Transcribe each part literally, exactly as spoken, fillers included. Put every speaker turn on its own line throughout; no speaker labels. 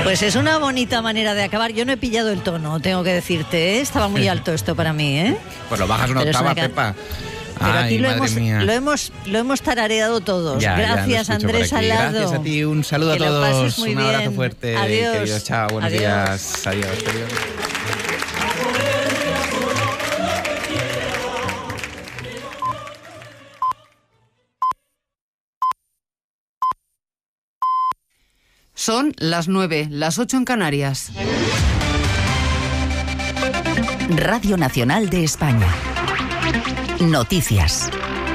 Pues es una bonita manera de acabar. Yo no he pillado el tono, tengo que decirte, ¿eh? Estaba muy alto esto para mí, ¿eh?
Pues lo bajas una
Pero
octava,
una can...
Pepa.
Pero
Ay,
aquí lo
madre
hemos,
mía.
lo hemos lo hemos tarareado todos.
Ya,
Gracias,
ya,
Andrés Alado.
Gracias a ti, un saludo
que
a todos.
Lo pases muy
un
bien.
abrazo fuerte,
Adiós.
querido. Chao, buenos
Adiós.
días. Adiós, adiós.
Son las nueve, las ocho en Canarias.
Radio Nacional de España. Noticias.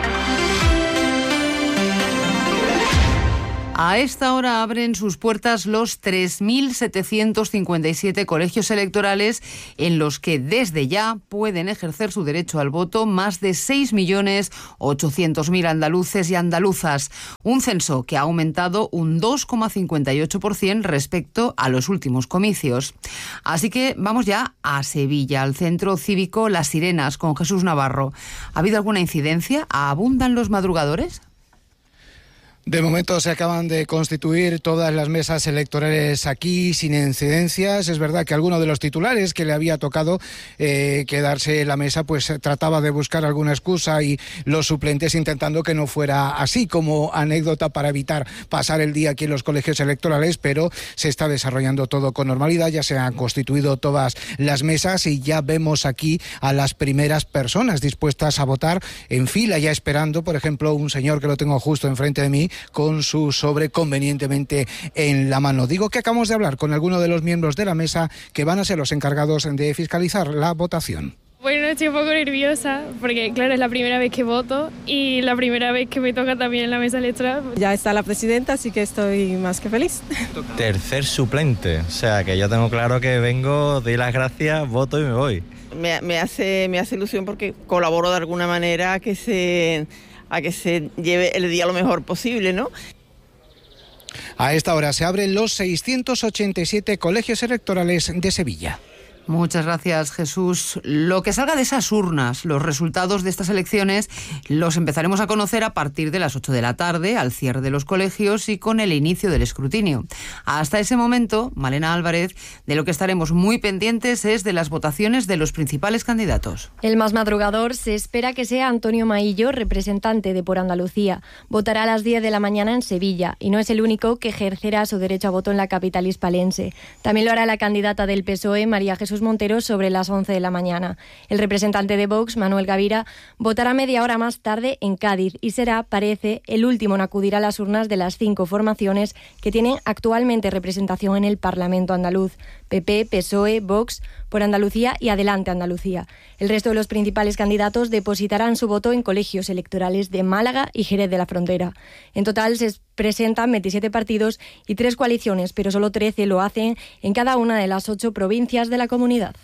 A esta hora abren sus puertas los tres mil setecientos cincuenta y siete colegios electorales en los que desde ya pueden ejercer su derecho al voto más de seis millones ochocientos mil andaluces y andaluzas. Un censo que ha aumentado un dos coma cincuenta y ocho por ciento respecto a los últimos comicios. Así que vamos ya a Sevilla, al centro cívico Las Sirenas, con Jesús Navarro. ¿Ha habido alguna incidencia? ¿Abundan los madrugadores?
De momento se acaban de constituir todas las mesas electorales aquí sin incidencias. Es verdad que alguno de los titulares que le había tocado eh, quedarse en la mesa pues trataba de buscar alguna excusa y los suplentes intentando que no fuera así, como anécdota para evitar pasar el día aquí en los colegios electorales, pero se está desarrollando todo con normalidad. Ya se han constituido todas las mesas y ya vemos aquí a las primeras personas dispuestas a votar en fila, ya esperando, por ejemplo, un señor que lo tengo justo enfrente de mí con su sobre convenientemente en la mano. Digo que acabamos de hablar con algunos de los miembros de la mesa que van a ser los encargados de fiscalizar la votación.
Bueno, estoy un poco nerviosa porque, claro, es la primera vez que voto y la primera vez que me toca también en la mesa electoral.
Ya está la presidenta, así que estoy más que feliz.
Tercer suplente, o sea que yo tengo claro que vengo, doy las gracias, voto y me voy.
Me, me hace, me hace ilusión porque colaboro de alguna manera a que se... a que se lleve el día lo mejor posible, ¿no?
A esta hora se abren los seiscientos ochenta y siete colegios electorales de Sevilla.
Muchas gracias, Jesús. Lo que salga de esas urnas, los resultados de estas elecciones, los empezaremos a conocer a partir de las ocho de la tarde, al cierre de los colegios y con el inicio del escrutinio. Hasta ese momento, Malena Álvarez, de lo que estaremos muy pendientes es de las votaciones de los principales candidatos.
El más madrugador se espera que sea Antonio Maillo, representante de Por Andalucía. Votará a las diez de la mañana en Sevilla y no es el único que ejercerá su derecho a voto en la capital hispalense. También lo hará la candidata del P S O E, María Jesús Montero, sobre las once de la mañana. El representante de Vox, Manuel Gavira, votará media hora más tarde en Cádiz y será, parece, el último en acudir a las urnas de las cinco formaciones que tienen actualmente representación en el Parlamento andaluz: P P, P S O E, Vox, Por Andalucía y Adelante Andalucía. El resto de los principales candidatos depositarán su voto en colegios electorales de Málaga y Jerez de la Frontera. En total se presentan veintisiete partidos y tres coaliciones, pero solo trece lo hacen en cada una de las ocho provincias de la comunidad.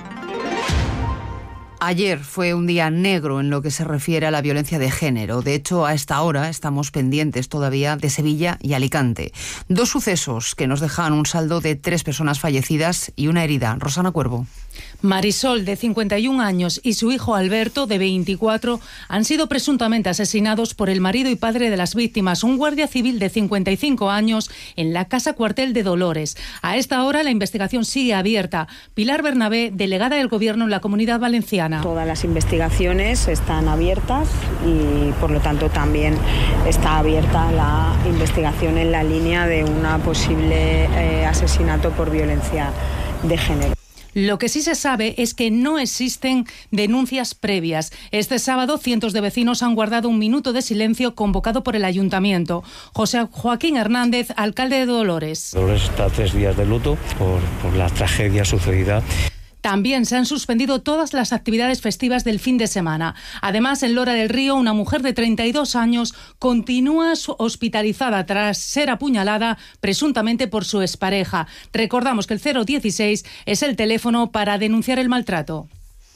Ayer fue un día negro en lo que se refiere a la violencia de género. De hecho, a esta hora estamos pendientes todavía de Sevilla y Alicante. Dos sucesos que nos dejan un saldo de tres personas fallecidas y una herida. Rosana Cuervo.
Marisol, de cincuenta y un años, y su hijo Alberto, de veinticuatro, han sido presuntamente asesinados por el marido y padre de las víctimas, un guardia civil de cincuenta y cinco años, en la Casa Cuartel de Dolores. A esta hora la investigación sigue abierta. Pilar Bernabé, delegada del Gobierno en la Comunidad Valenciana.
Todas las investigaciones están abiertas y, por lo tanto, también está abierta la investigación en la línea de un posible eh, asesinato por violencia de género.
Lo que sí se sabe es que no existen denuncias previas. Este sábado, cientos de vecinos han guardado un minuto de silencio convocado por el Ayuntamiento. José Joaquín Hernández, alcalde de Dolores.
Dolores está a tres días de luto por, por la tragedia sucedida.
También se han suspendido todas las actividades festivas del fin de semana. Además, en Lora del Río, una mujer de treinta y dos años continúa hospitalizada tras ser apuñalada presuntamente por su expareja. Recordamos que el cero dieciséis es el teléfono para denunciar el maltrato.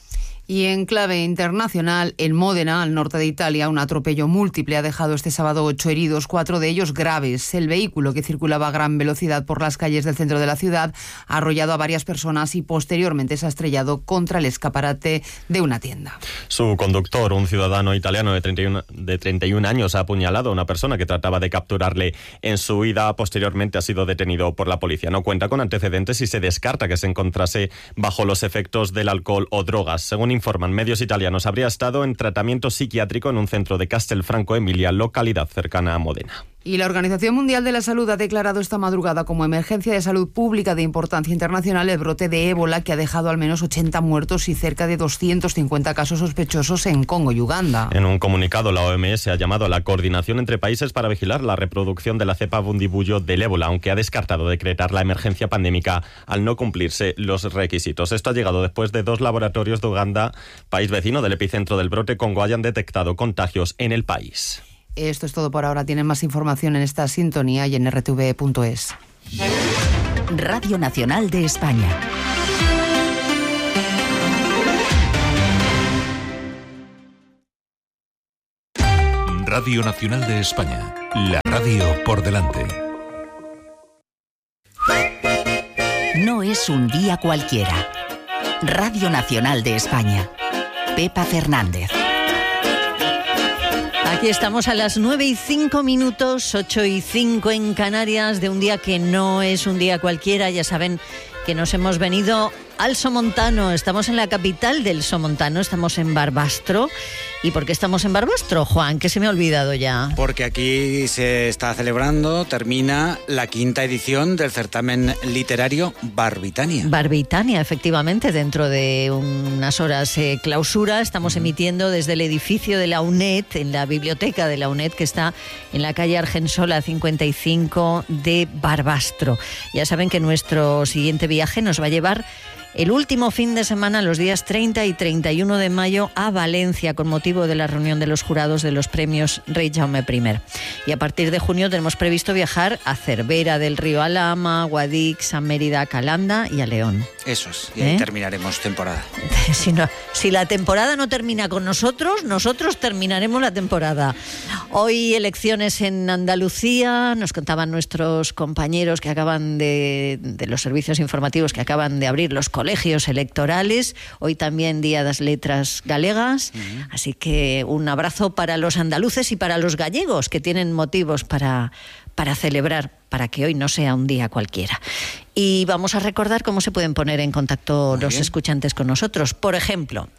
Y en clave internacional, en Módena, al norte de Italia, un atropello múltiple ha dejado este sábado ocho heridos, cuatro de ellos graves. El vehículo, que circulaba a gran velocidad por las calles del centro de la ciudad, ha arrollado a varias personas y posteriormente se ha estrellado contra el escaparate de una tienda.
Su conductor, un ciudadano italiano de treinta y uno, de treinta y un años, ha apuñalado a una persona que trataba de capturarle en su huida. Posteriormente ha sido detenido por la policía. No cuenta con antecedentes y se descarta que se encontrase bajo los efectos del alcohol o drogas. Según informan medios italianos, habría estado en tratamiento psiquiátrico en un centro de Castelfranco Emilia, localidad cercana a Módena.
Y la Organización Mundial de la Salud ha declarado esta madrugada como emergencia de salud pública de importancia internacional el brote de ébola, que ha dejado al menos ochenta muertos y cerca de doscientos cincuenta casos sospechosos en Congo y Uganda.
En un comunicado, la O M S ha llamado a la coordinación entre países para vigilar la reproducción de la cepa bundibugyo del ébola, aunque ha descartado decretar la emergencia pandémica al no cumplirse los requisitos. Esto ha llegado después de dos laboratorios de Uganda, país vecino del epicentro del brote Congo, hayan detectado contagios en el país.
Esto es todo por ahora. Tienen más información en esta sintonía y en r t v punto es.
Radio Nacional de España.
Radio Nacional de España. La radio por delante.
No es un día cualquiera. Radio Nacional de España. Pepa Fernández.
Aquí estamos a las nueve y cinco minutos, ocho y cinco en Canarias, de un día que no es un día cualquiera. Ya saben que nos hemos venido al Somontano. Estamos en la capital del Somontano, estamos en Barbastro. ¿Y por qué estamos en Barbastro, Juan? Que se me ha olvidado ya.
Porque aquí se está celebrando, termina la quinta edición del certamen literario Barbitania.
Barbitania, efectivamente, dentro de unas horas se clausura. Estamos uh-huh. emitiendo desde el edificio de la UNED, en la biblioteca de la UNED, que está en la calle Argensola cincuenta y cinco de Barbastro. Ya saben que nuestro siguiente viaje nos va a llevar el último fin de semana, los días treinta y treinta y uno de mayo, a Valencia, con motivo de la reunión de los jurados de los premios Rey Jaume primero. Y a partir de junio tenemos previsto viajar a Cervera del Río Alhama, Guadix, a Mérida, Calanda y a León.
Eso es, y ahí ¿Eh? terminaremos temporada.
Si, no, si la temporada no termina con nosotros, nosotros terminaremos la temporada. Hoy elecciones en Andalucía, nos contaban nuestros compañeros que acaban de, de los servicios informativos que acaban de abrir los colegios electorales. Hoy también Día das Letras Galegas, uh-huh. así que un abrazo para los andaluces y para los gallegos, que tienen motivos para, para celebrar, para que hoy no sea un día cualquiera. Y vamos a recordar cómo se pueden poner en contacto Muy los bien. escuchantes con nosotros. Por ejemplo,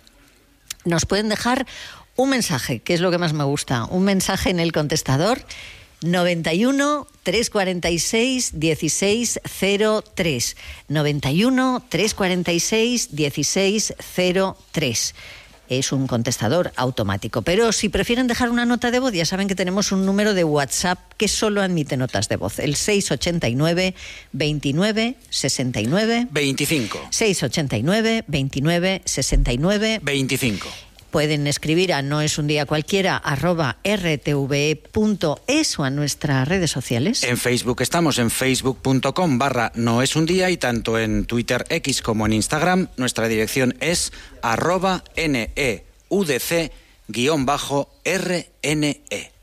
nos pueden dejar un mensaje, que es lo que más me gusta, un mensaje en el contestador noventa y uno, trescientos cuarenta y seis, dieciséis cero tres. noventa y uno, trescientos cuarenta y seis, dieciséis cero tres. Es un contestador automático. Pero si prefieren dejar una nota de voz, ya saben que tenemos un número de WhatsApp que solo admite notas de voz. El seis ochenta y nueve, veintinueve, sesenta y nueve.
veinticinco.
seis ochenta y nueve, veintinueve, sesenta y nueve.
veinticinco.
Pueden escribir a no es un día cualquiera arroba r t v e punto es o a nuestras redes sociales.
En Facebook estamos en facebook punto com barra no es un día y tanto en Twitter X como en Instagram nuestra dirección es arroba neudc guión bajo rne.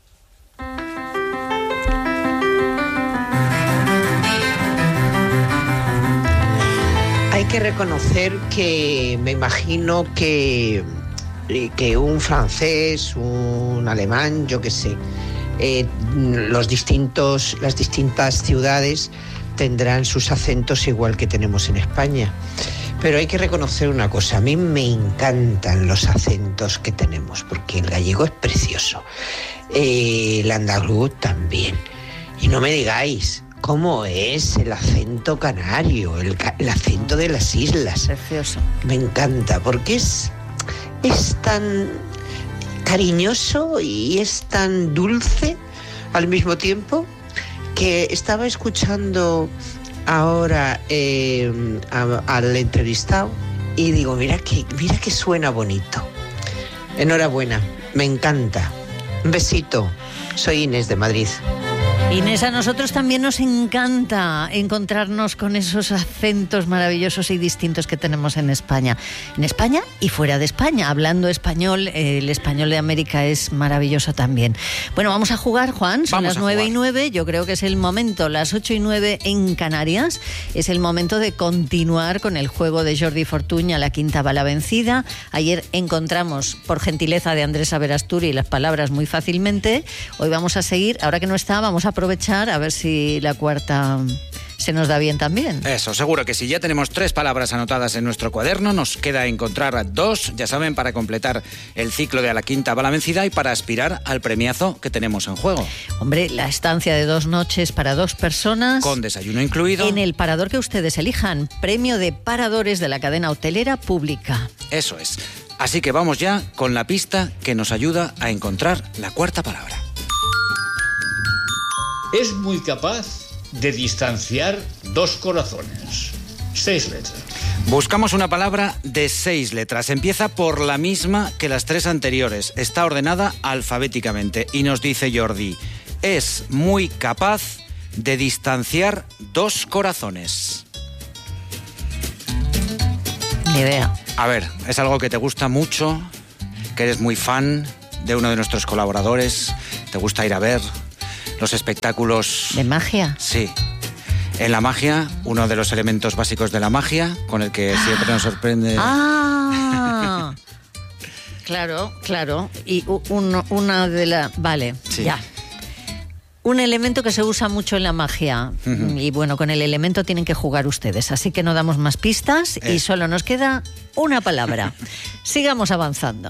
Hay que reconocer que me imagino que que un francés, un alemán, yo qué sé, eh, los distintos, las distintas ciudades tendrán sus acentos igual que tenemos en España. Pero hay que reconocer una cosa, a mí me encantan los acentos que tenemos, porque el gallego es precioso, eh, el andaluz también. Y no me digáis cómo es el acento canario, el, el acento de las islas.
Precioso.
Me encanta, porque es... es tan cariñoso y es tan dulce al mismo tiempo, que estaba escuchando ahora eh, a, al entrevistado y digo, mira que, mira que suena bonito. Enhorabuena, me encanta. Un besito. Soy Inés de Madrid.
Inés, a nosotros también nos encanta encontrarnos con esos acentos maravillosos y distintos que tenemos en España. En España y fuera de España. Hablando español, eh, el español de América es maravilloso también. Bueno, vamos a jugar, Juan. Son
Vamos
las
a
nueve
jugar.
y nueve. Yo creo que es el momento, las ocho y nueve en Canarias. Es el momento de continuar con el juego de Jordi Fortuña, la quinta bala vencida. Ayer encontramos, por gentileza de Andrés Averasturi, las palabras muy fácilmente. Hoy vamos a seguir. Ahora que no está, vamos a aprovechar a ver si la cuarta se nos da bien también.
Eso, seguro que sí. Ya tenemos tres palabras anotadas en nuestro cuaderno. Nos queda encontrar dos, ya saben, para completar el ciclo de A la Quinta Bala Vencida y para aspirar al premiazo que tenemos en juego.
Hombre, la estancia de dos noches para dos personas.
Con desayuno incluido.
En el parador que ustedes elijan. Premio de paradores de la cadena hotelera pública.
Eso es. Así que vamos ya con la pista que nos ayuda a encontrar la cuarta palabra.
Es muy capaz de distanciar dos corazones. Seis letras.
Buscamos una palabra de seis letras. Empieza por la misma que las tres anteriores. Está ordenada alfabéticamente. Y nos dice Jordi, es muy capaz de distanciar dos corazones.
Ni idea.
A ver, es algo que te gusta mucho, que eres muy fan de uno de nuestros colaboradores, te gusta ir a ver los espectáculos...
¿De magia?
Sí. En la magia, uno de los elementos básicos de la magia, con el que siempre nos sorprende...
Ah, claro, claro. Y u- uno, una de las... Vale,
Sí.
ya. Un elemento que se usa mucho en la magia.
Ujú.
Y bueno, con el elemento tienen que jugar ustedes. Así que no damos más pistas y
Eh.
solo nos queda una palabra. Sigamos avanzando.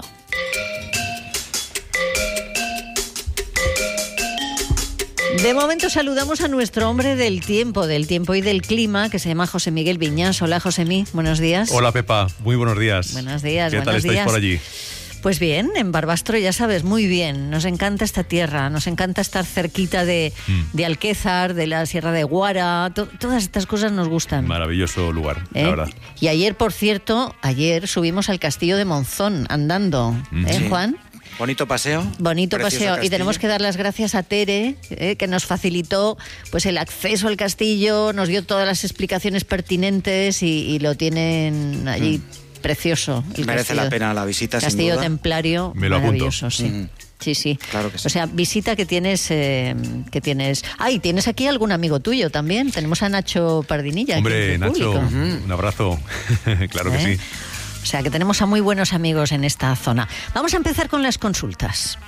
De momento saludamos a nuestro hombre del tiempo, del tiempo y del clima, que se llama José Miguel Viñas. Hola, Josemí, buenos días.
Hola, Pepa, muy buenos días.
Buenos días,
¿Qué tal
buenos
estáis
días.
por allí?
Pues bien, en Barbastro ya sabes, muy bien. Nos encanta esta tierra, nos encanta estar cerquita de,
Mm.
de Alquézar, de la Sierra de Guara, to- todas estas cosas nos gustan.
Maravilloso lugar,
¿eh?
la verdad.
Y ayer, por cierto, ayer subimos al castillo de Monzón andando,
Mm.
¿eh,
Sí.
Juan?
Bonito paseo.
Bonito
Precioso
paseo. Y
castillo.
tenemos que dar las gracias a Tere, eh, que nos facilitó pues el acceso al castillo, nos dio todas las explicaciones pertinentes y, y lo tienen allí precioso. El
Merece
castillo.
la pena la visita, sin
Castillo
duda.
templario,
Me lo apunto.
maravilloso, sí.
Ujú.
Sí, sí.
Claro que sí.
O sea, visita que tienes, eh, que tienes. Ay, tienes aquí algún amigo tuyo también. Tenemos a Nacho Pardinilla. aquí
Hombre,
entre el
Nacho,
público.
un abrazo. Claro que
¿Eh?
sí.
O sea, que tenemos a muy buenos amigos en esta zona. Vamos a empezar con las consultas.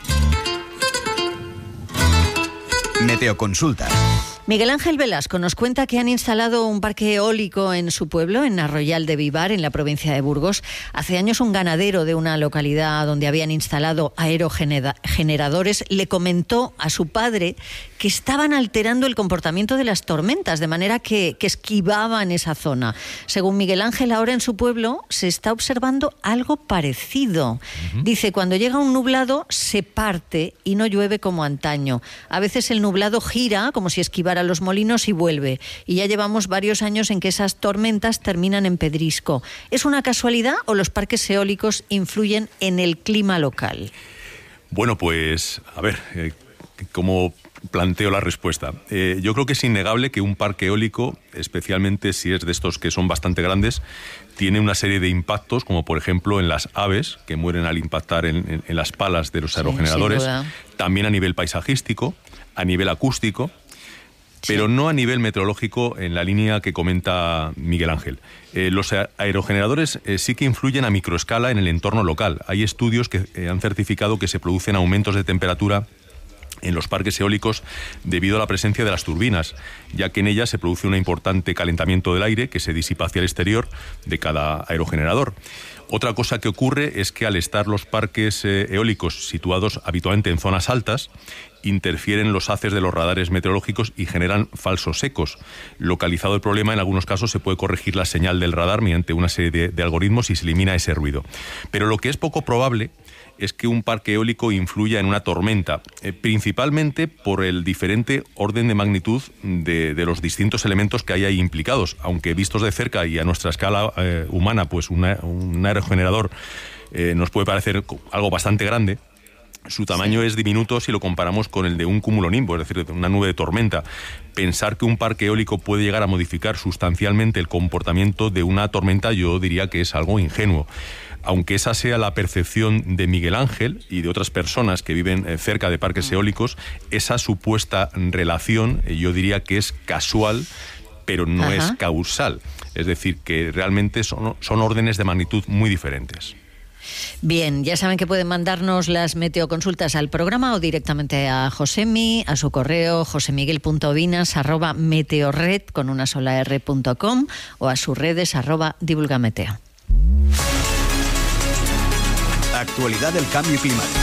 Meteoconsultas.
Miguel Ángel Velasco nos cuenta que han instalado un parque eólico en su pueblo, en Arroyal de Vivar, en la provincia de Burgos. Hace años un ganadero de una localidad donde habían instalado aerogeneradores le comentó a su padre que estaban alterando el comportamiento de las tormentas, de manera que, que esquivaban esa zona. Según Miguel Ángel, ahora en su pueblo se está observando algo parecido. Dice, cuando llega un nublado se parte y no llueve como antaño. A veces el nublado gira como si esquivara los molinos y vuelve. Y ya llevamos varios años en que esas tormentas terminan en pedrisco. ¿Es una casualidad o los parques eólicos influyen en el clima local?
Bueno, pues, a ver, eh, ¿cómo planteo la respuesta? Eh, yo creo que es innegable que un parque eólico, especialmente si es de estos que son bastante grandes, tiene una serie de impactos, como por ejemplo en las aves, que mueren al impactar en, en- en las palas de los
Sí,
aerogeneradores,
sin duda.
también a nivel paisajístico, a nivel acústico, pero no a nivel meteorológico en la línea que comenta Miguel Ángel. Eh, los a- aerogeneradores eh, sí que influyen a microescala en el entorno local. Hay estudios que eh, han certificado que se producen aumentos de temperatura en los parques eólicos debido a la presencia de las turbinas, ya que en ellas se produce un importante calentamiento del aire que se disipa hacia el exterior de cada aerogenerador. Otra cosa que ocurre es que al estar los parques eh, eólicos situados habitualmente en zonas altas, interfieren los haces de los radares meteorológicos y generan falsos ecos. Localizado el problema, en algunos casos se puede corregir la señal del radar mediante una serie de, de algoritmos y se elimina ese ruido. Pero lo que es poco probable es que un parque eólico influya en una tormenta, eh, principalmente por el diferente orden de magnitud de, de los distintos elementos que hay ahí implicados, aunque vistos de cerca y a nuestra escala eh, humana, pues una- un aerogenerador eh, nos puede parecer algo bastante grande. Su tamaño sí. es diminuto si lo comparamos con el de un cumulonimbo, es decir, de una nube de tormenta. Pensar que un parque eólico puede llegar a modificar sustancialmente el comportamiento de una tormenta, yo diría que es algo ingenuo. Aunque esa sea la percepción de Miguel Ángel y de otras personas que viven cerca de parques eólicos, esa supuesta relación, yo diría que es casual, pero no Ajá. es causal. Es decir, que realmente son, son órdenes de magnitud muy diferentes.
Bien, ya saben que pueden mandarnos las meteoconsultas al programa o directamente a Josemi, a su correo josemiguel.vinas arroba meteorred con una sola r punto com o a sus redes arroba divulgameteo.
Actualidad del cambio climático.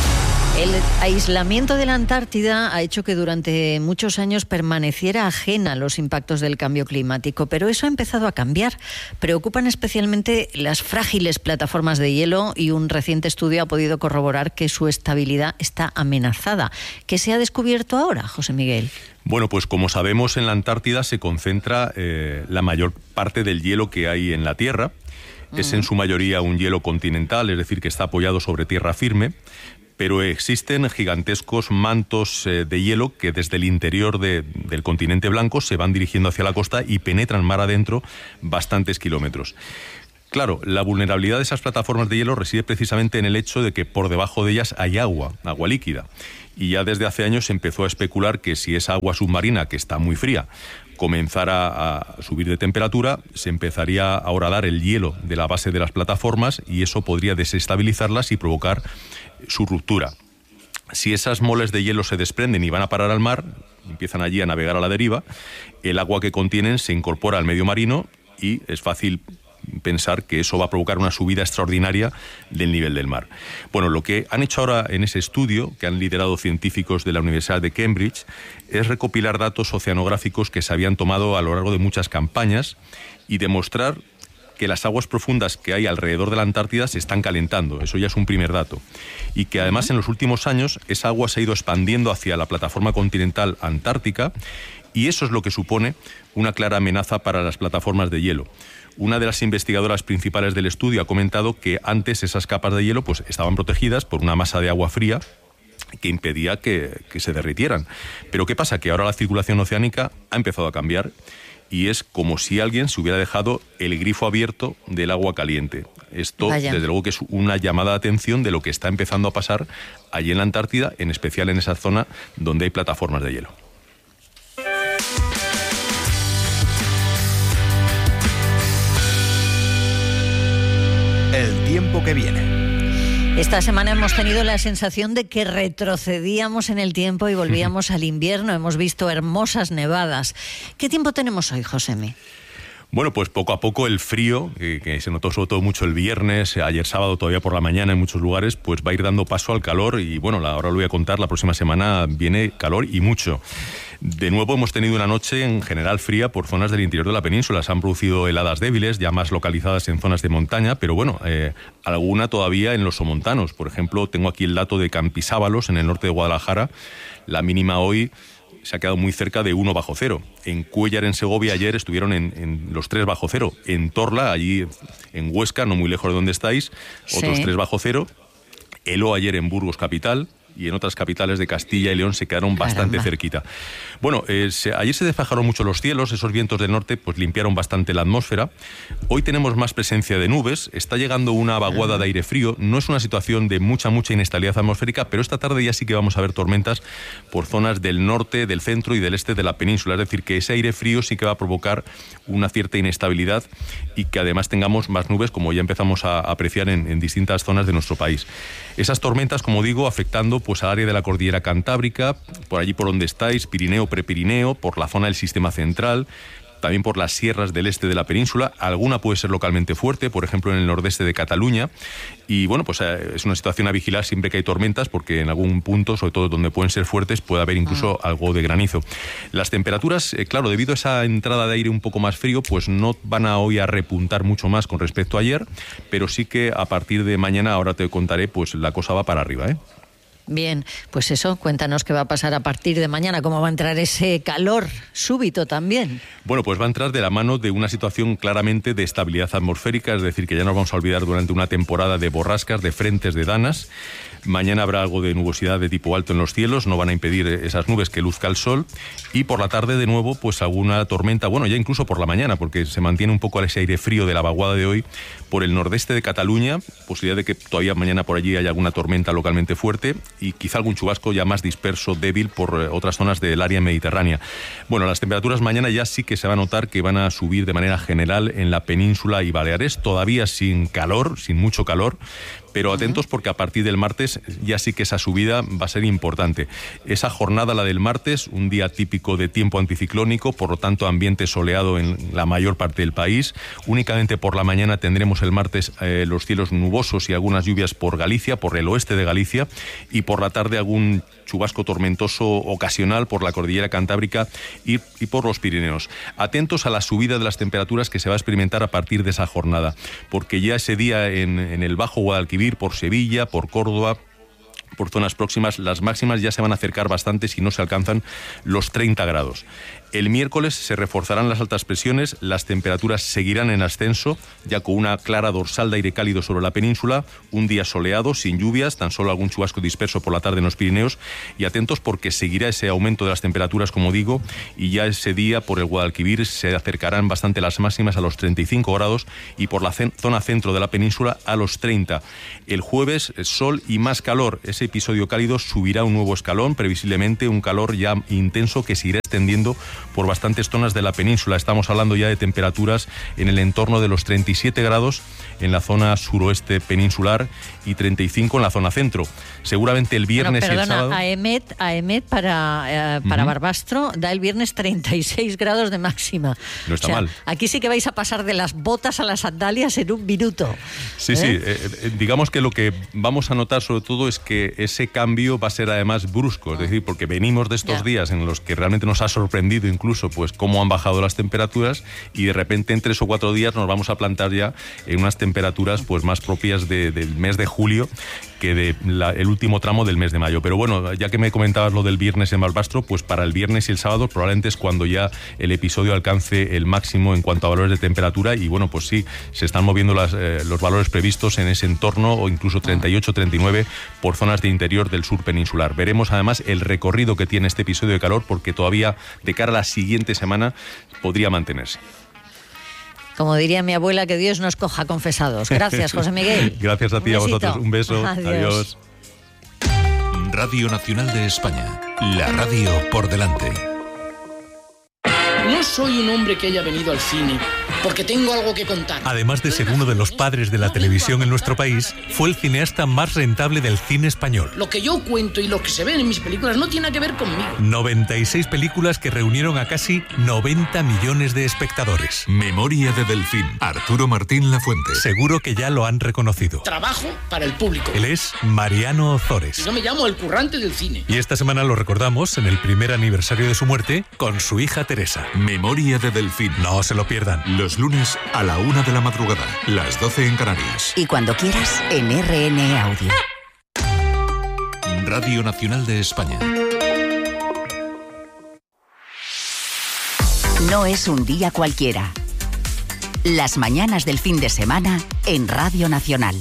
El aislamiento de la Antártida ha hecho que durante muchos años permaneciera ajena a los impactos del cambio climático, pero eso ha empezado a cambiar. Preocupan especialmente las frágiles plataformas de hielo y un reciente estudio ha podido corroborar que su estabilidad está amenazada. ¿Qué se ha descubierto ahora, José Miguel?
Bueno, pues como sabemos, en la Antártida se concentra eh, la mayor parte del hielo que hay en la Tierra. Mm. Es en su mayoría un hielo continental, es decir, que está apoyado sobre tierra firme. Pero existen gigantescos mantos eh, de hielo que desde el interior de, del continente blanco se van dirigiendo hacia la costa y penetran mar adentro bastantes kilómetros. Claro, la vulnerabilidad de esas plataformas de hielo reside precisamente en el hecho de que por debajo de ellas hay agua, agua líquida. Y ya desde hace años se empezó a especular que si esa agua submarina, que está muy fría, comenzara a subir de temperatura, se empezaría a horadar el hielo de la base de las plataformas y eso podría desestabilizarlas y provocar su ruptura. Si esas moles de hielo se desprenden y van a parar al mar, empiezan allí a navegar a la deriva, el agua que contienen se incorpora al medio marino y es fácil pensar que eso va a provocar una subida extraordinaria del nivel del mar. Bueno, lo que han hecho ahora en ese estudio, que han liderado científicos de la Universidad de Cambridge, es recopilar datos oceanográficos que se habían tomado a lo largo de muchas campañas y demostrar que las aguas profundas que hay alrededor de la Antártida se están calentando. Eso ya es un primer dato. Y que además en los últimos años esa agua se ha ido expandiendo hacia la plataforma continental antártica y eso es lo que supone una clara amenaza para las plataformas de hielo. Una de las investigadoras principales del estudio ha comentado que antes esas capas de hielo pues, estaban protegidas por una masa de agua fría que impedía que, que se derritieran. Pero ¿qué pasa? Que ahora la circulación oceánica ha empezado a cambiar y es como si alguien se hubiera dejado el grifo abierto del agua caliente. Esto, Vaya. desde luego, que es una llamada de atención de lo que está empezando a pasar allí en la Antártida, en especial en esa zona donde hay plataformas de hielo.
El tiempo que viene.
Esta semana hemos tenido la sensación de que retrocedíamos en el tiempo y volvíamos al invierno. Hemos visto hermosas nevadas. ¿Qué tiempo tenemos hoy, Josemi?
Bueno, pues poco a poco el frío, que, que se notó sobre todo mucho el viernes, ayer sábado todavía por la mañana en muchos lugares, pues va a ir dando paso al calor y bueno, ahora lo voy a contar, la próxima semana viene calor y mucho. De nuevo hemos tenido una noche en general fría por zonas del interior de la península. Se han producido heladas débiles, ya más localizadas en zonas de montaña, pero bueno, eh, alguna todavía en los somontanos. Por ejemplo, tengo aquí el dato de Campisábalos, en el norte de Guadalajara. La mínima hoy se ha quedado muy cerca de uno bajo cero. En Cuéllar, en Segovia, ayer estuvieron en, en los tres bajo cero. En Torla, allí en Huesca, no muy lejos de donde estáis, otros sí. tres bajo cero. Heló ayer en Burgos, capital, y en otras capitales de Castilla y León se quedaron bastante Caramba. cerquita. Bueno, eh, se, ayer se despejaron mucho los cielos, esos vientos del norte pues limpiaron bastante la atmósfera. Hoy tenemos más presencia de nubes, está llegando una vaguada de aire frío, no es una situación de mucha, mucha inestabilidad atmosférica, pero esta tarde ya sí que vamos a ver tormentas por zonas del norte, del centro y del este de la península, es decir, que ese aire frío sí que va a provocar una cierta inestabilidad y que además tengamos más nubes, como ya empezamos a apreciar en, en distintas zonas de nuestro país. Esas tormentas, como digo, afectando pues al área de la cordillera Cantábrica, por allí por donde estáis, Pirineo, Prepirineo, por la zona del sistema central, también por las sierras del este de la península. Alguna puede ser localmente fuerte, por ejemplo en el nordeste de Cataluña. Y bueno, pues eh, es una situación a vigilar siempre que hay tormentas, porque en algún punto, sobre todo donde pueden ser fuertes, puede haber incluso ah. algo de granizo. Las temperaturas, eh, claro, debido a esa entrada de aire un poco más frío, pues no van a hoy a repuntar mucho más con respecto a ayer, pero sí que a partir de mañana, ahora te contaré, pues la cosa va para arriba, ¿eh?
Bien, pues eso, cuéntanos qué va a pasar a partir de mañana, cómo va a entrar ese calor súbito también.
Bueno, pues va a entrar de la mano de una situación claramente de estabilidad atmosférica, es decir, que ya nos vamos a olvidar durante una temporada de borrascas, de frentes, de danas. Mañana habrá algo de nubosidad de tipo alto en los cielos, no van a impedir esas nubes que luzca el sol. Y por la tarde, de nuevo, pues alguna tormenta, bueno, ya incluso por la mañana, porque se mantiene un poco ese aire frío de la vaguada de hoy por el nordeste de Cataluña, posibilidad de que todavía mañana por allí haya alguna tormenta localmente fuerte y quizá algún chubasco ya más disperso, débil por otras zonas del área mediterránea. Bueno, las temperaturas mañana ya sí que se va a notar que van a subir de manera general en la península y Baleares, todavía sin calor, sin mucho calor, pero atentos porque a partir del martes ya sí que esa subida va a ser importante. Esa jornada, la del martes, un día típico de tiempo anticiclónico, por lo tanto ambiente soleado en la mayor parte del país. Únicamente por la mañana tendremos el martes eh, los cielos nubosos y algunas lluvias por Galicia, por el oeste de Galicia, y por la tarde algún chubasco tormentoso ocasional por la cordillera Cantábrica y, y por los Pirineos. Atentos a la subida de las temperaturas que se va a experimentar a partir de esa jornada, porque ya ese día en, en el Bajo Guadalquivir, por Sevilla, por Córdoba, por zonas próximas, las máximas ya se van a acercar bastante si no se alcanzan los treinta grados. El miércoles se reforzarán las altas presiones, las temperaturas seguirán en ascenso, ya con una clara dorsal de aire cálido sobre la península, un día soleado, sin lluvias, tan solo algún chubasco disperso por la tarde en los Pirineos, y atentos porque seguirá ese aumento de las temperaturas, como digo, y ya ese día por el Guadalquivir se acercarán bastante las máximas a los treinta y cinco grados y por la zona centro de la península a los treinta. El jueves, sol y más calor. Ese episodio cálido subirá un nuevo escalón, previsiblemente un calor ya intenso que se irá extendiendo por bastantes zonas de la península. Estamos hablando ya de temperaturas en el entorno de los treinta y siete grados en la zona suroeste peninsular y treinta y cinco en la zona centro. Seguramente el viernes
bueno, perdona,
y el sábado...
a Emet, a Emet para, eh, para uh-huh. Barbastro da el viernes treinta y seis grados de máxima.
No está
o sea,
mal.
Aquí sí que vais a pasar de las botas a las sandalias en un minuto.
Sí,
¿eh?
sí. Eh, digamos que lo que vamos a notar sobre todo es que ese cambio va a ser además brusco. Es decir, porque venimos de estos ya. días en los que realmente nos ha sorprendido incluso pues cómo han bajado las temperaturas y de repente en tres o cuatro días nos vamos a plantar ya en unas temperaturas pues más propias de, del mes de julio que de la, el último tramo del mes de mayo. Pero bueno, ya que me comentabas lo del viernes en Barbastro, pues para el viernes y el sábado probablemente es cuando ya el episodio alcance el máximo en cuanto a valores de temperatura y bueno, pues sí, se están moviendo las, eh, los valores previstos en ese entorno o incluso treinta y ocho, treinta y nueve por zonas de interior del sur peninsular. Veremos además el recorrido que tiene este episodio de calor porque todavía de cara a la siguiente semana podría mantenerse.
Como diría mi abuela, que Dios nos coja confesados. Gracias, José Miguel.
Gracias a ti y a vosotros. Un beso.
Adiós.
Adiós. Radio Nacional de España. La radio por delante.
No soy un hombre que haya venido al cine porque tengo algo que contar.
Además de ser uno de los padres de la televisión en nuestro país, fue el cineasta más rentable del cine español.
Lo que yo cuento y lo que se ven en mis películas no tiene nada que ver conmigo.
noventa y seis películas que reunieron a casi noventa millones de espectadores.
Memoria de Delfín. Arturo Martín Lafuente.
Seguro que ya lo han reconocido.
Trabajo para el público.
Él es Mariano Ozores.
Yo me llamo el currante del cine.
Y esta semana lo recordamos en el primer aniversario de su muerte con su hija Teresa.
Memoria de Delfín.
No se lo pierdan.
Los lunes a la una de la madrugada, las doce en Canarias.
Y cuando quieras, en R N Audio.
Radio Nacional de España.
No es un día cualquiera. Las mañanas del fin de semana en Radio Nacional.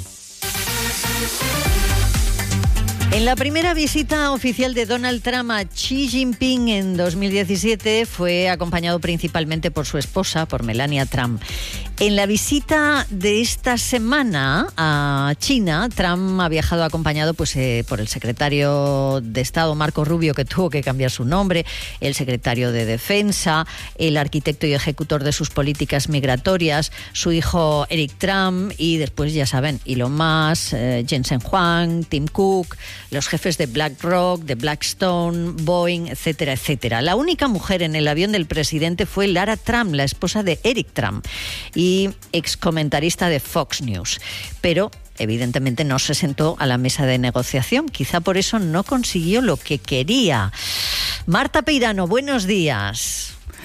En la primera visita oficial de Donald Trump a Xi Jinping en dos mil diecisiete fue acompañado principalmente por su esposa, por Melania Trump. En la visita de esta semana a China, Trump ha viajado acompañado pues, eh, por el secretario de Estado, Marco Rubio, que tuvo que cambiar su nombre, el secretario de Defensa, el arquitecto y ejecutor de sus políticas migratorias, su hijo Eric Trump y después, ya saben, Elon Musk, eh, Jensen Huang, Tim Cook, los jefes de BlackRock, de Blackstone, Boeing, etcétera, etcétera. La única mujer en el avión del presidente fue Lara Trump, la esposa de Eric Trump y excomentarista de Fox News. Pero evidentemente no se sentó a la mesa de negociación. Quizá por eso no consiguió lo que quería. Marta Peirano, buenos días.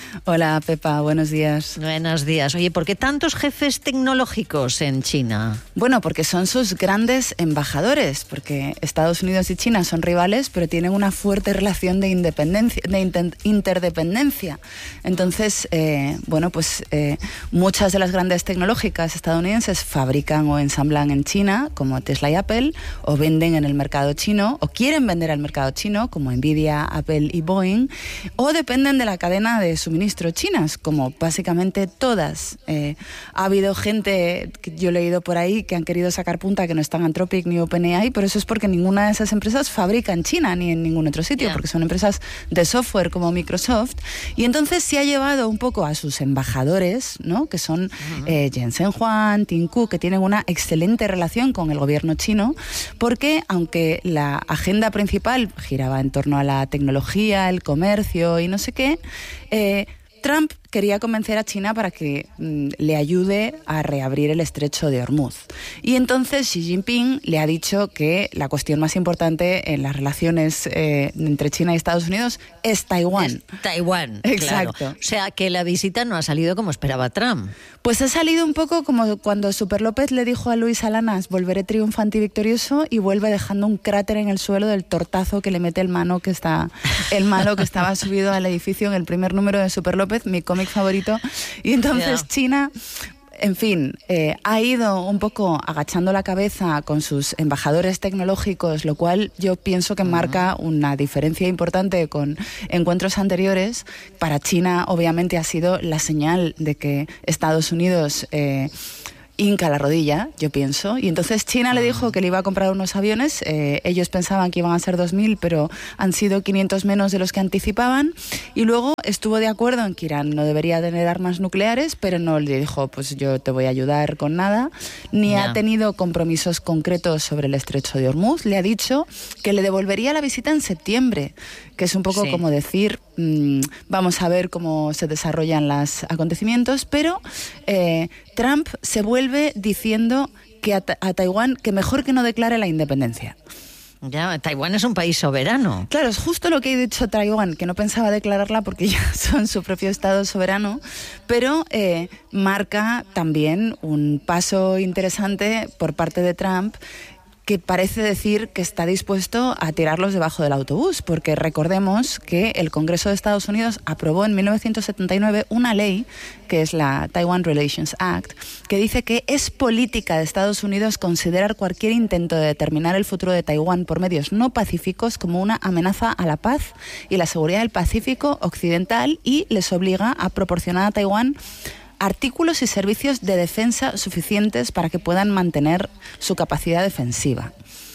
Hola, Pepa, buenos días.
Buenos días. Oye, ¿por qué tantos jefes tecnológicos en China?
Bueno, porque son sus grandes embajadores, porque Estados Unidos y China son rivales, pero tienen una fuerte relación de independencia, de inter interdependencia. Entonces, eh, bueno, pues eh, muchas de las grandes tecnológicas estadounidenses fabrican o ensamblan en China, como Tesla y Apple, o venden en el mercado chino, o quieren vender al mercado chino, como Nvidia, Apple y Boeing, o dependen de la cadena de suministro chinas, como básicamente todas. Eh, ha habido gente que yo he leído por ahí que han querido sacar punta que no están Anthropic ni OpenAI, pero eso es porque ninguna de esas empresas fabrica en China ni en ningún otro sitio, yeah. porque son empresas de software como Microsoft. Y entonces se ha llevado un poco a sus embajadores, ¿no? Que son uh-huh. eh, Jensen Huang, Tim Cook, que tienen una excelente relación con el gobierno chino, porque aunque la agenda principal giraba en torno a la tecnología, el comercio y no sé qué, eh, Trump quería convencer a China para que mm, le ayude a reabrir el estrecho de Hormuz. Y entonces Xi Jinping le ha dicho que la cuestión más importante en las relaciones eh, entre China y Estados Unidos es Taiwán.
Es Taiwán,
exacto.
Claro. O sea, que la visita no ha salido como esperaba Trump.
Pues ha salido un poco como cuando Super López le dijo a Luis Alanas, volveré triunfante y victorioso, y vuelve dejando un cráter en el suelo del tortazo que le mete el mano que está, el malo que estaba subido al edificio en el primer número de Super López, mi cómic favorito. Y entonces yeah. China, en fin, eh, ha ido un poco agachando la cabeza con sus embajadores tecnológicos, lo cual yo pienso que uh-huh. marca una diferencia importante con encuentros anteriores. Para China, obviamente, ha sido la señal de que Estados Unidos eh, hinca la rodilla, yo pienso, y entonces China le dijo que le iba a comprar unos aviones, eh, ellos pensaban que iban a ser dos mil, pero han sido quinientos menos de los que anticipaban, y luego estuvo de acuerdo en que Irán no debería tener armas nucleares, pero no le dijo, pues yo te voy a ayudar con nada, ni yeah. ha tenido compromisos concretos sobre el estrecho de Hormuz. Le ha dicho que le devolvería la visita en septiembre, que es un poco sí. como decir, mmm, vamos a ver cómo se desarrollan los acontecimientos, pero eh, Trump se vuelve diciendo que a, a Taiwán que mejor que no declare la independencia.
Ya, Taiwán es un país soberano.
Claro, es justo lo que ha dicho Taiwán, que no pensaba declararla porque ya son su propio estado soberano, pero eh, marca también un paso interesante por parte de Trump, que parece decir que está dispuesto a tirarlos debajo del autobús, porque recordemos que el Congreso de Estados Unidos aprobó en mil novecientos setenta y nueve una ley, que es la Taiwan Relations Act, que dice que es política de Estados Unidos considerar cualquier intento de determinar el futuro de Taiwán por medios no pacíficos como una amenaza a la paz y la seguridad del Pacífico Occidental, y les obliga a proporcionar a Taiwán artículos y servicios de defensa suficientes para que puedan mantener su capacidad defensiva.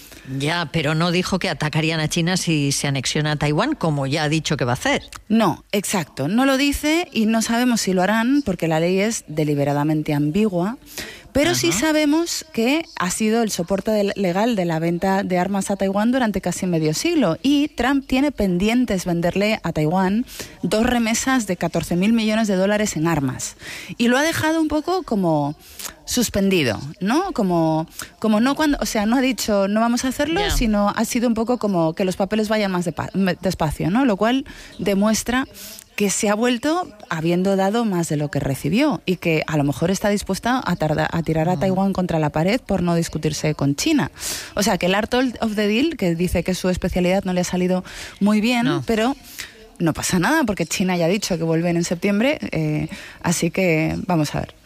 Ya, pero no dijo que atacarían a China si se anexiona a Taiwán, como ya ha dicho que va a hacer.
No, exacto. No lo dice y no sabemos si lo harán porque la ley es deliberadamente ambigua. Pero Ajá. sí sabemos que ha sido el soporte de, legal de la venta de armas a Taiwán durante casi medio siglo, y Trump tiene pendientes venderle a Taiwán dos remesas de catorce mil millones de dólares en armas. Y lo ha dejado un poco como suspendido, ¿no? Como, como no cuando, o sea, no ha dicho no vamos a hacerlo, yeah. sino ha sido un poco como que los papeles vayan más de, despacio, ¿no? Lo cual demuestra que se ha vuelto habiendo dado más de lo que recibió y que a lo mejor está dispuesta a, tarda, a tirar a Taiwán contra la pared por no discutirse con China. O sea, que el art of the deal, que dice que su especialidad no le ha salido muy bien, no. pero no pasa nada porque China ya ha dicho que vuelven en septiembre, eh, así que vamos a ver.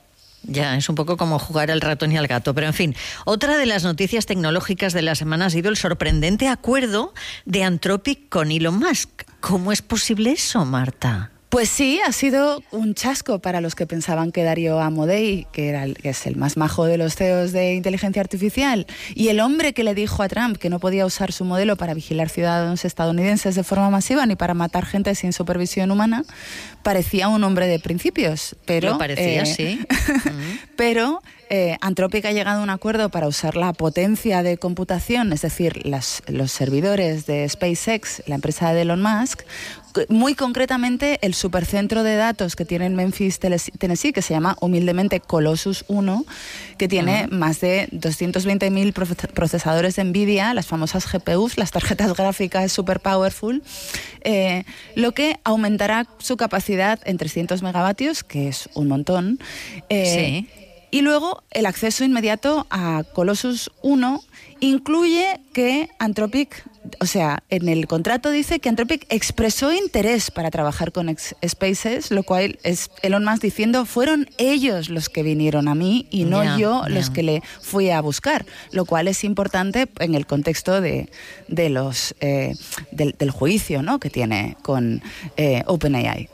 Ya, es un poco como jugar al ratón y al gato. Pero, en fin, otra de las noticias tecnológicas de la semana ha sido el sorprendente acuerdo de Anthropic con Elon Musk. ¿Cómo es posible eso, Marta?
Pues sí, ha sido un chasco para los que pensaban que Darío Amodei, que, era el, que es el más majo de los C E Os de inteligencia artificial, y el hombre que le dijo a Trump que no podía usar su modelo para vigilar ciudadanos estadounidenses de forma masiva ni para matar gente sin supervisión humana, parecía un hombre de principios. Pero,
Lo parecía,
eh,
sí.
pero eh, Anthropic ha llegado a un acuerdo para usar la potencia de computación, es decir, las, los servidores de SpaceX, la empresa de Elon Musk, muy concretamente el supercentro de datos que tiene en Memphis, Tennessee, que se llama humildemente Colossus uno, que tiene uh-huh. más de doscientos veinte mil procesadores de NVIDIA, las famosas G P Us, las tarjetas gráficas super powerful, eh, lo que aumentará su capacidad en trescientos megavatios, que es un montón. Eh, sí. Y luego el acceso inmediato a Colossus uno incluye que Anthropic, o sea, en el contrato dice que Anthropic expresó interés para trabajar con SpaceX, lo cual es Elon Musk diciendo, fueron ellos los que vinieron a mí y no yeah, yo yeah. los que le fui a buscar, lo cual es importante en el contexto de, de los eh, del, del juicio, ¿no?, que tiene con eh, OpenAI.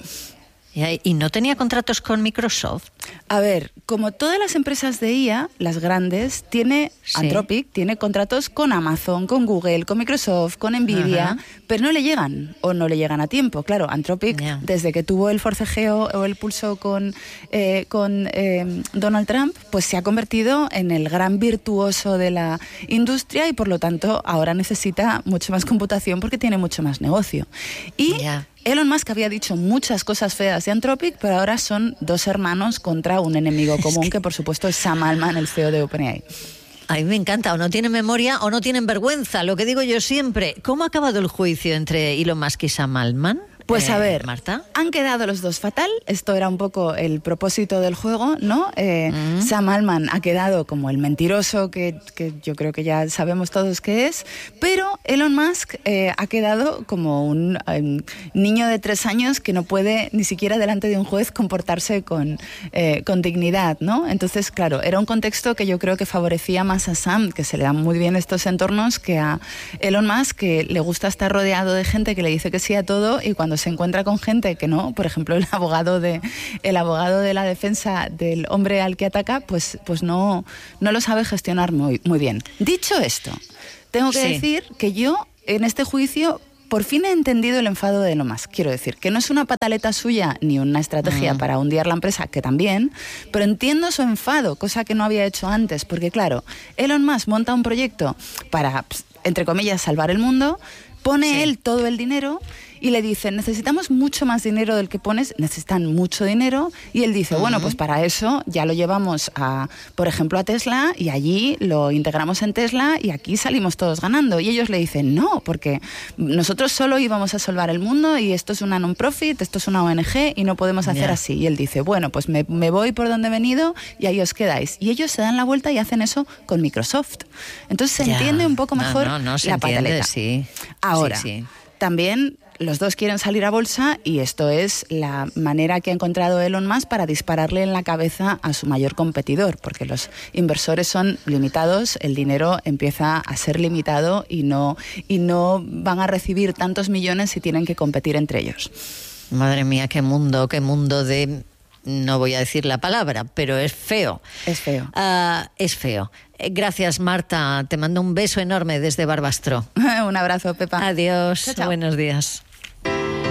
¿Y no tenía contratos con Microsoft?
A ver, como todas las empresas de I A, las grandes, tiene sí. Anthropic tiene contratos con Amazon, con Google, con Microsoft, con NVIDIA, uh-huh. pero no le llegan o no le llegan a tiempo. Claro, Anthropic, yeah. desde que tuvo el forcejeo o el pulso con, eh, con eh, Donald Trump, pues se ha convertido en el gran virtuoso de la industria y por lo tanto ahora necesita mucho más computación porque tiene mucho más negocio. Y yeah. Elon Musk había dicho muchas cosas feas de Anthropic, pero ahora son dos hermanos contra un enemigo común, que... que por supuesto es Sam Altman, el C E O de OpenAI.
A mí me encanta, o no tienen memoria o no tienen vergüenza, lo que digo yo siempre. ¿Cómo ha acabado el juicio entre Elon Musk y Sam Altman?
Pues a
eh,
ver,
Marta.
Han quedado los dos fatal, esto era un poco el propósito del juego, ¿no? Eh, mm. Sam Altman ha quedado como el mentiroso que, que yo creo que ya sabemos todos que es, pero Elon Musk eh, ha quedado como un eh, niño de tres años que no puede ni siquiera delante de un juez comportarse con, eh, con dignidad, ¿no? Entonces, claro, era un contexto que yo creo que favorecía más a Sam, que se le dan muy bien estos entornos, que a Elon Musk, que le gusta estar rodeado de gente que le dice que sí a todo y cuando se encuentra con gente que no, por ejemplo el abogado de el abogado de la defensa del hombre al que ataca, pues pues no no lo sabe gestionar muy muy bien. Dicho esto, tengo que sí. decir que yo en este juicio por fin he entendido el enfado de Elon Musk. Quiero decir, que no es una pataleta suya ni una estrategia mm. para hundir la empresa, que también, pero entiendo su enfado, cosa que no había hecho antes, porque claro, Elon Musk monta un proyecto para, entre comillas, salvar el mundo, pone sí. él todo el dinero y le dicen, necesitamos mucho más dinero del que pones, necesitan mucho dinero, y él dice, uh-huh. bueno, pues para eso ya lo llevamos, a, por ejemplo, a Tesla, y allí lo integramos en Tesla, y aquí salimos todos ganando. Y ellos le dicen, no, porque nosotros solo íbamos a salvar el mundo, y esto es una non-profit, esto es una O N G, y no podemos hacer yeah. así. Y él dice, bueno, pues me, me voy por donde he venido, y ahí os quedáis. Y ellos se dan la vuelta y hacen eso con Microsoft. Entonces se yeah. entiende un poco mejor
no, no, no, se
la
entiende,
pataleta.
Sí.
Ahora,
sí, sí.
también los dos quieren salir a bolsa y esto es la manera que ha encontrado Elon Musk para dispararle en la cabeza a su mayor competidor, porque los inversores son limitados, el dinero empieza a ser limitado y no, y no van a recibir tantos millones si tienen que competir entre ellos.
Madre mía, qué mundo, qué mundo de... No voy a decir la palabra, pero es feo.
Es feo.
Uh, es feo. Gracias, Marta. Te mando un beso enorme desde Barbastro.
Un abrazo, Pepa.
Adiós.
Chao, chao.
Buenos días.